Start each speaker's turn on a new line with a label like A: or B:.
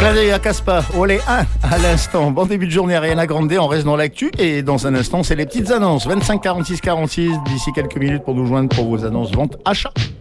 A: Clin d'œil à Caspa, olé 1 à l'instant. Bon début de journée, Ariana Grande, on reste dans l'actu. Et dans un instant, c'est les petites annonces. 25 46 46, d'ici quelques minutes pour nous joindre pour vos annonces, vente, achat.